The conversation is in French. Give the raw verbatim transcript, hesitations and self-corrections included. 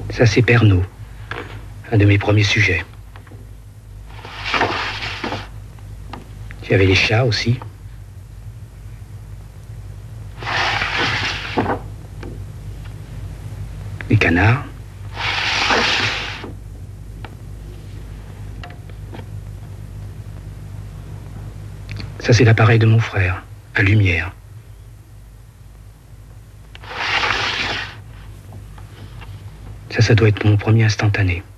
Ça, c'est Pernod, un de mes premiers sujets. Il y avait les chats aussi. Les canards. Ça, c'est l'appareil de mon frère, à lumière. Ça, ça doit être mon premier instantané.